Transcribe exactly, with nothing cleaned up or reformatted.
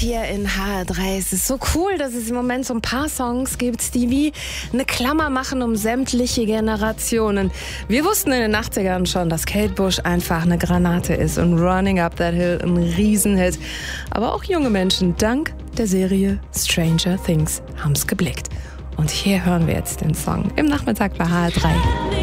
Hier in H R drei. Es ist so cool, dass es im Moment so ein paar Songs gibt, die wie eine Klammer machen um sämtliche Generationen. Wir wussten in den achtzigern schon, dass Kate Bush einfach eine Granate ist und Running Up That Hill ein Riesenhit. Aber auch junge Menschen dank der Serie Stranger Things haben es geblickt. Und hier hören wir jetzt den Song im Nachmittag bei H R drei.